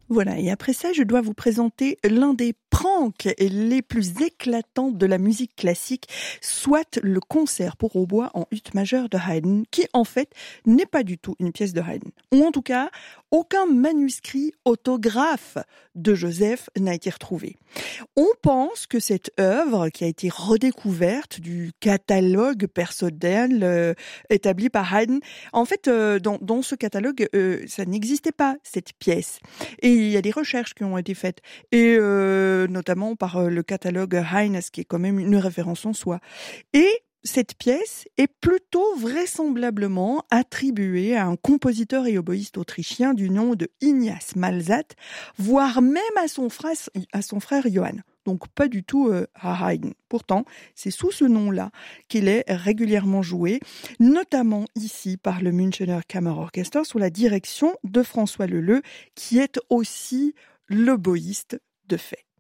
Voilà, et après ça, je dois vous présenter l'un des pranks les plus éclatants de la musique classique, soit le concert pour hautbois en ut majeure de Haydn, qui en fait n'est pas du tout une pièce de Haydn. Ou en tout cas, aucun manuscrit autographe de Joseph n'a été retrouvé. On pense que cette œuvre, qui a été redécouverte du catalogue personnel établi par Haydn, en fait, dans ce catalogue, ça n'existait pas, cette pièce. Et il y a des recherches qui ont été faites, et notamment par le catalogue Heines, qui est quand même une référence en soi. Et cette pièce est plutôt vraisemblablement attribuée à un compositeur et oboïste autrichien du nom de Ignaz Malzat, voire même à son frère Johann. Donc pas du tout à Haydn. Pourtant, c'est sous ce nom-là qu'il est régulièrement joué, notamment ici par le Münchener Kammerorchester sous la direction de François Leleux, qui est aussi l'oboïste de fait.